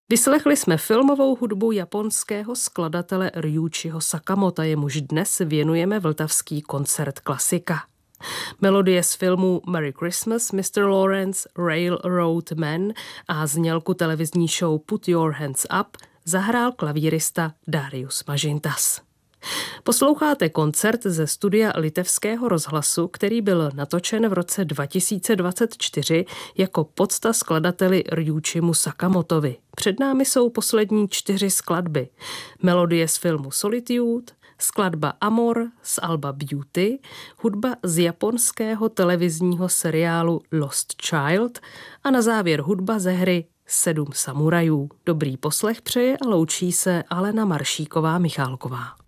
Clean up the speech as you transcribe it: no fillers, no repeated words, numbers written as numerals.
Vyslechli jsme filmovou hudbu japonského skladatele Ryuichiho Sakamoto, jemuž dnes věnujeme vltavský koncert klasika. Melodie z filmů Merry Christmas, Mr. Lawrence, Railroad Man a znělku televizní show Put Your Hands Up zahrál klavírista Darius Mažintas. Posloucháte koncert ze studia Litevského rozhlasu, který byl natočen v roce 2024 jako pocta skladateli Ryuichimu Sakamotovi. Před námi jsou poslední 4 skladby. Melodie z filmu Solitude, skladba Amor z alba Beauty, hudba z japonského televizního seriálu Lost Child a na závěr hudba ze hry 7 samurajů. Dobrý poslech přeje a loučí se Alena Maršíková-Michálková.